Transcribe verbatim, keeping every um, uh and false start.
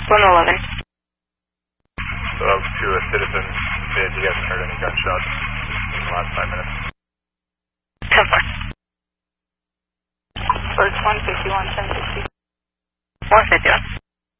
one eleven. So that was to a citizen. Did you guys heard any gunshots in the last five minutes? ten four. Birch one fifty-one, ten sixty. one fifty-one.